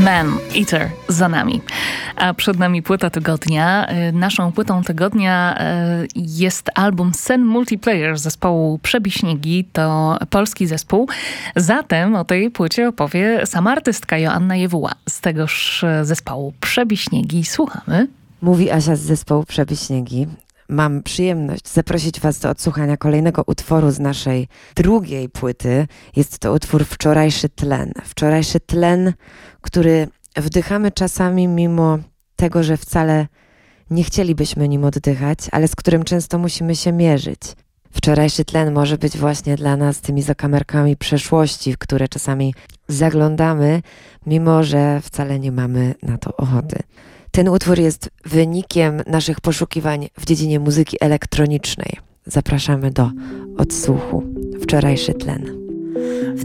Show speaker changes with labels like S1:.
S1: Man Eater za nami. A przed nami płyta tygodnia. Naszą płytą tygodnia jest album Sen Multiplayer zespołu Przebiśniegi. To polski zespół. Zatem o tej płycie opowie sama artystka Joanna Jewuła z tegoż zespołu Przebiśniegi. Słuchamy.
S2: Mówi Asia z zespołu Przebiśniegi. Mam przyjemność zaprosić Was do odsłuchania kolejnego utworu z naszej drugiej płyty. Jest to utwór Wczorajszy tlen. Wczorajszy tlen, który wdychamy czasami mimo tego, że wcale nie chcielibyśmy nim oddychać, ale z którym często musimy się mierzyć. Wczorajszy tlen może być właśnie dla nas tymi zakamarkami przeszłości, w które czasami zaglądamy, mimo że wcale nie mamy na to ochoty. Ten utwór jest wynikiem naszych poszukiwań w dziedzinie muzyki elektronicznej. Zapraszamy do odsłuchu. Wczorajszy tlen.